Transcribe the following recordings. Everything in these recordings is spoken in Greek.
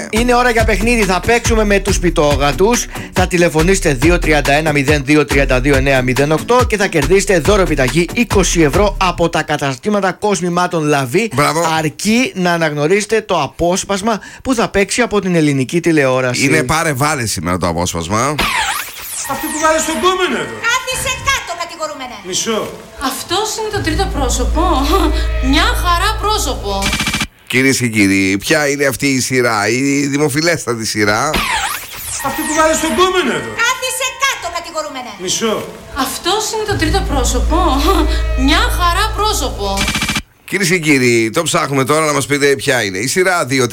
Είναι ώρα για παιχνίδι. Θα παίξουμε με τους πιτόγατους. Θα τηλεφωνήσετε 231-0232-908 και θα κερδίσετε δώρο επιταγή 20 ευρώ από τα καταστήματα κόσμημάτων Λαβή. Αρκεί να αναγνωρίσετε το απόσπασμα που θα παίξει από την ελληνική τηλεόραση. Είναι πάρε βάλε σήμερα το απόσπασμα. Αυτή που βάλε στον κόμενο εδώ. Κάθισε κάτω, κατηγορούμενε. Μισό. Αυτός είναι το τρίτο πρόσωπο. Μια χαρά πρόσωπο. Κυρίες και κύριοι, ποια είναι αυτή η σειρά, η δημοφιλέστατη σειρά? Αυτή που βάλε στον κόμενο εδώ. Κάθισε κάτω, κατηγορούμενε. Μισό. Αυτός είναι το τρίτο πρόσωπο. Μια χαρά πρόσωπο. Κυρίες και κύριοι, το ψάχνουμε τώρα να μας πείτε ποια είναι η σειρά. 2310-232-908,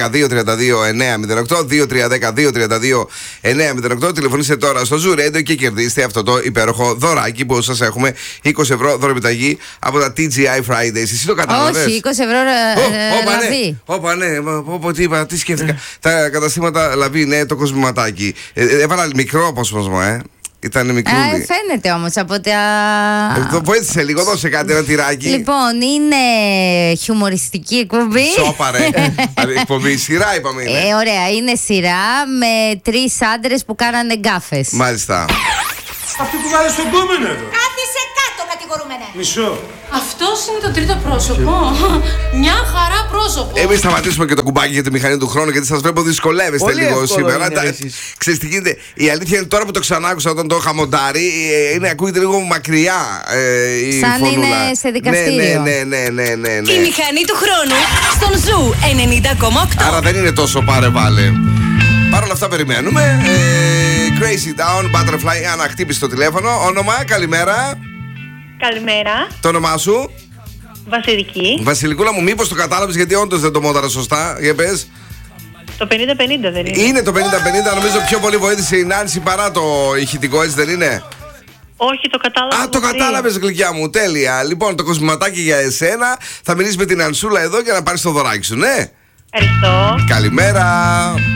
2310-232-908. Τηλεφωνήστε τώρα στο Zoo Radio και κερδίστε αυτό το υπέροχο δωράκι που σας έχουμε. 20 ευρώ δωρεπιταγή από τα TGI Fridays. Εσύ το κατάλαβες? Όχι, 20 ευρώ Λαβή. Όπα, ναι, τι είπα, τι σκέφτηκα. Τα καταστήματα Λαβή, ναι, το κοσμηματάκι. Έβαλα μικρό απόσπασμα, Ήταν μικρούλι. Φαίνεται όμως από τα. Το βοήθησε λίγο, δώσε κάτι, ένα τυράκι. Λοιπόν, είναι χιουμοριστική εκπομπή. Σόπαρε. Εκπομπή, σειρά είπαμε είναι. Ωραία, είναι σειρά με 3 άντρες που κάνανε γκάφες. Μάλιστα. Αυτή που βάλε στον κόμενο εδώ. Κάθισε κάτω, κατηγορούμενε. Μισό. Αυτός είναι το τρίτο πρόσωπο. Μια χαρά πρόσωπο. Εμείς σταματήσουμε και το κουμπάκι για τη μηχανή του χρόνου, γιατί σας βλέπω δυσκολεύεστε πολύ λίγο σήμερα. Είναι, Ξέρεις τι γίνεται? Η αλήθεια είναι τώρα που το ξανάκουσα όταν το είχα μοντάρει, ακούγεται λίγο μακριά η σαν φωνούλα. Είναι σε δικαστήριο. Ναι. Η μηχανή του χρόνου στον Ζου 90,8. Άρα δεν είναι τόσο πάρε βάλε. Παρ' όλα αυτά περιμένουμε. Crazy Down, Butterfly, Άννα, χτύπησε το τηλέφωνο. Όνομα, καλημέρα. Καλημέρα. Το όνομά σου? Βασιλική. Βασιλικούλα μου, μήπως το κατάλαβες, γιατί όντως δεν το μόνταρα σωστά? Για πες. Το 50-50 δεν είναι? Είναι το 50-50, νομίζω πιο πολύ βοήθησε η Νάνση παρά το ηχητικό, έτσι δεν είναι? Όχι, το κατάλαβα. Α, το κατάλαβες, γλυκιά μου, τέλεια. Λοιπόν, το κοσμηματάκι για εσένα. Θα μιλήσεις με την Ανσούλα εδώ για να πάρεις το δωράκι σου, ναι? Ευχαριστώ. Καλημέρα.